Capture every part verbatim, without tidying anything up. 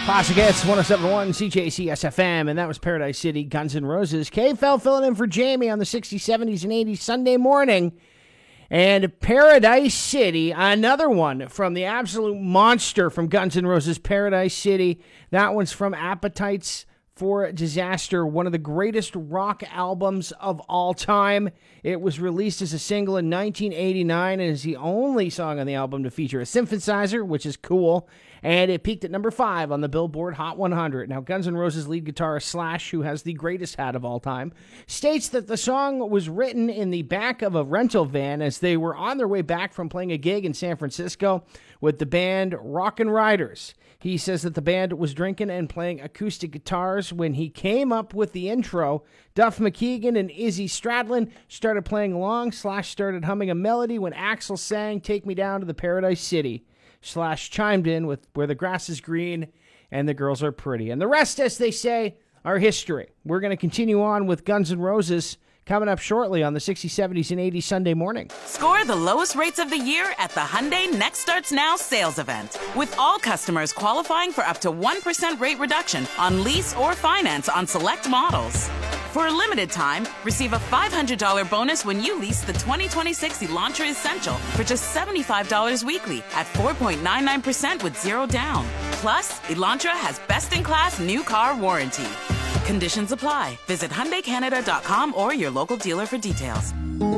Classic Hits, one oh seven point one C J C S F M, and that was Paradise City, Guns N' Roses. K-Fel filling in for Jamie on the sixties, seventies, and eighties Sunday morning. And Paradise City, another one from the absolute monster from Guns N' Roses, Paradise City. That one's from Appetites for Disaster, one of the greatest rock albums of all time. It was released as a single in nineteen eighty-nine and is the only song on the album to feature a synthesizer, which is cool. And it peaked at number five on the Billboard Hot one hundred. Now, Guns N' Roses lead guitarist Slash, who has the greatest hat of all time, states that the song was written in the back of a rental van as they were on their way back from playing a gig in San Francisco with the band Rockin' Riders. He says that the band was drinking and playing acoustic guitars when he came up with the intro. Duff McKagan and Izzy Stradlin started playing along. Slash started humming a melody when Axl sang Take Me Down to the Paradise City. Slash chimed in with Where the Grass is Green and the Girls Are Pretty. And the rest, as they say, are history. We're going to continue on with Guns N' Roses coming up shortly on the sixties, seventies, and eighties Sunday morning. Score the lowest rates of the year at the Hyundai Next Starts Now sales event. With all customers qualifying for up to one percent rate reduction on lease or finance on select models. For a limited time, receive a five hundred dollars bonus when you lease the twenty twenty-six Elantra Essential for just seventy-five dollars weekly at four point nine nine percent with zero down. Plus, Elantra has best-in-class new car warranty. Conditions apply. Visit Hyundai Canada dot com or your local dealer for details.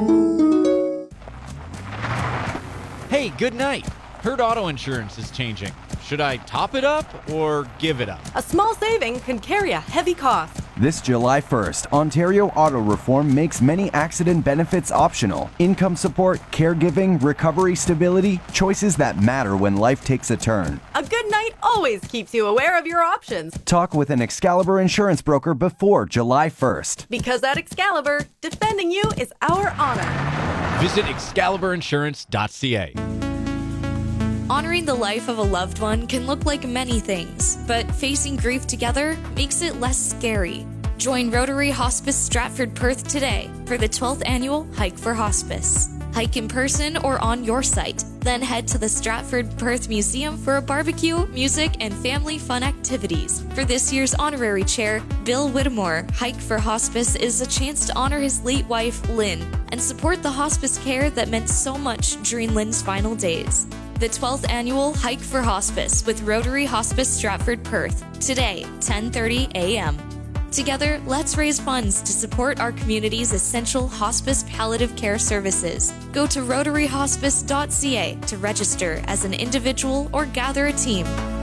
Hey, good night. Heard auto insurance is changing. Should I top it up or give it up? A small saving can carry a heavy cost. This July first, Ontario Auto Reform makes many accident benefits optional. Income support, caregiving, recovery stability, choices that matter when life takes a turn. A good night always keeps you aware of your options. Talk with an Excalibur insurance broker before July first. Because at Excalibur, defending you is our honor. Visit excalibur insurance dot c a. Honoring the life of a loved one can look like many things, but facing grief together makes it less scary. Join Rotary Hospice Stratford Perth today for the twelfth annual Hike for Hospice. Hike in person or on your site, then head to the Stratford Perth Museum for a barbecue, music, and family fun activities. For this year's honorary chair, Bill Whittemore, Hike for Hospice is a chance to honor his late wife, Lynn, and support the hospice care that meant so much during Lynn's final days. The twelfth annual Hike for Hospice with Rotary Hospice Stratford Perth, today, ten thirty a.m. Together, let's raise funds to support our community's essential hospice palliative care services. Go to rotary hospice dot c a to register as an individual or gather a team.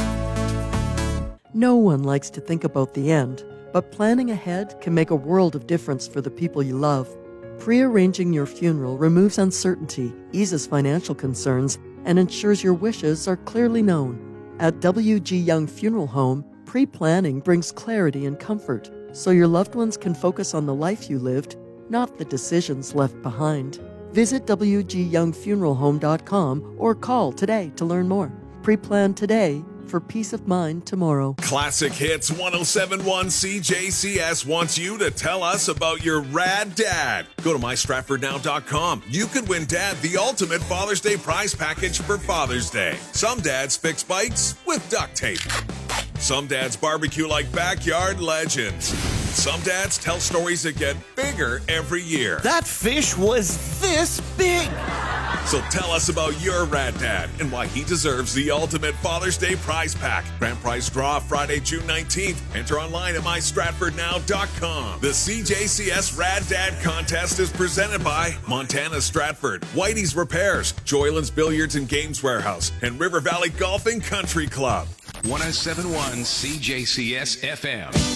No one likes to think about the end, but planning ahead can make a world of difference for the people you love. Pre-arranging your funeral removes uncertainty, eases financial concerns, and ensures your wishes are clearly known. At W G Young Funeral Home, pre-planning brings clarity and comfort, so your loved ones can focus on the life you lived, not the decisions left behind. Visit w g young funeral home dot com or call today to learn more. Pre-plan today for peace of mind tomorrow. Classic Hits one oh seven point one C J C S wants you to tell us about your rad dad. Go to my stratford now dot com. You could win Dad the ultimate Father's Day prize package for Father's Day. Some dads fix bikes with duct tape. Some dads barbecue like backyard legends. Some dads tell stories that get bigger every year. That fish was this big. So tell us about your rad dad and why he deserves the ultimate Father's Day prize pack. Grand prize draw Friday, June nineteenth. Enter online at my stratford now dot com. The C J C S Rad Dad contest is presented by Montana Stratford, Whitey's Repairs, Joyland's Billiards and Games Warehouse, and River Valley Golf and Country Club. one oh seven point one C J C S F M.